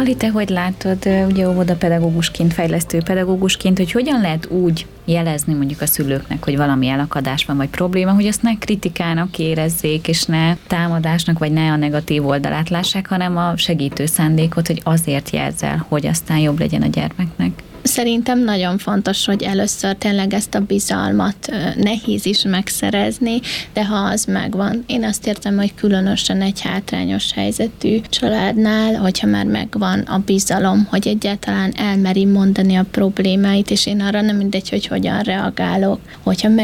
Mali, te hogy látod, ugye óvodapedagógusként, fejlesztő pedagógusként, hogy hogyan lehet úgy jelezni mondjuk a szülőknek, hogy valami elakadás van, vagy probléma, hogy azt ne kritikának érezzék, és ne támadásnak, vagy ne a negatív oldalát lássák, hanem a segítő szándékot, hogy azért jelzel, hogy aztán jobb legyen a gyermeknek. Szerintem nagyon fontos, hogy először tényleg ezt a bizalmat nehéz is megszerezni, de ha az megvan, én azt értem, hogy különösen egy hátrányos helyzetű családnál, hogyha már megvan a bizalom, hogy egyáltalán elmeri mondani a problémáit, és én arra nem mindegy, hogy hogyan reagálok, hogyha